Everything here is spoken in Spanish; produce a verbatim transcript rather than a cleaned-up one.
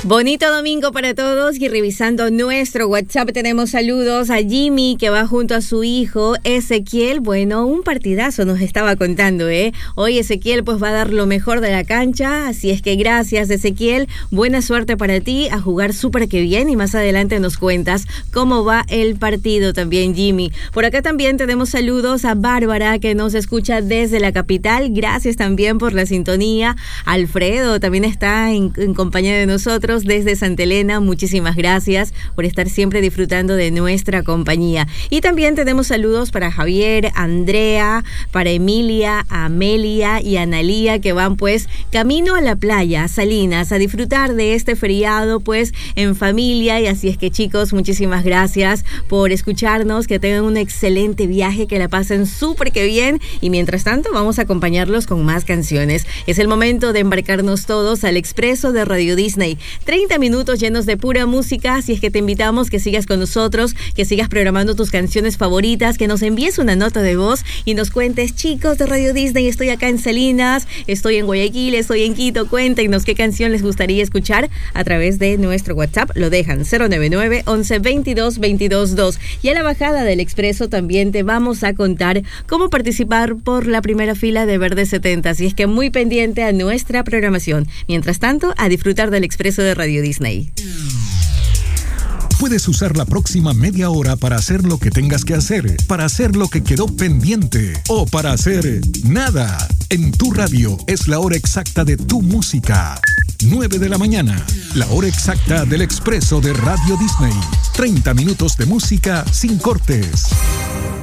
Bonito domingo para todos y revisando nuestro WhatsApp tenemos saludos a Jimmy que va junto a su hijo Ezequiel. Bueno, un partidazo nos estaba contando, ¿eh? Hoy Ezequiel pues va a dar lo mejor de la cancha, así es que gracias Ezequiel, buena suerte para ti, a jugar súper que bien y más adelante nos cuentas cómo va el partido también Jimmy. Por acá también tenemos saludos a Bárbara que nos escucha desde la capital, gracias también por la sintonía. Alfredo también está en, en compañía de nosotros desde Santa Elena, muchísimas gracias por estar siempre disfrutando de nuestra compañía. Y también tenemos saludos para Javier, Andrea, para Emilia, Amelia y Analía que van pues camino a la playa, Salinas, a disfrutar de este feriado pues en familia. Y así es que chicos, muchísimas gracias por escucharnos, que tengan un excelente viaje, que la pasen súper que bien y mientras tanto vamos a acompañarlos con más canciones. Es el momento de embarcarnos todos al expreso de Radio Disney. treinta minutos llenos de pura música, así es que te invitamos que sigas con nosotros, que sigas programando tus canciones favoritas, que nos envíes una nota de voz y nos cuentes, chicos de Radio Disney, estoy acá en Salinas, estoy en Guayaquil, estoy en Quito, cuéntenos qué canción les gustaría escuchar a través de nuestro WhatsApp, lo dejan cero nueve nueve, once, veintidós, veintidós, dos. Y a la bajada del expreso también te vamos a contar cómo participar por la primera fila de Verde setenta, así es que muy pendiente a nuestra programación. Mientras tanto, a disfrutar del expreso de Radio Disney. Puedes usar la próxima media hora para hacer lo que tengas que hacer, para hacer lo que quedó pendiente o para hacer nada. En tu radio es la hora exacta de tu música. nueve de la mañana, la hora exacta del expreso de Radio Disney. treinta minutos de música sin cortes.